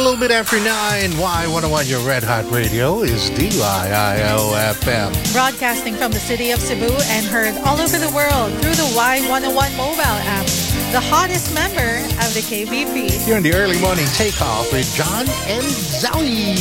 little bit after 9. Y101, your Red Hot Radio is DIIOFM. Broadcasting from the city of Cebu and heard all over the world through the Y101 mobile app. The hottest member of the KBP. You're in the early morning takeoff with John and Zoe.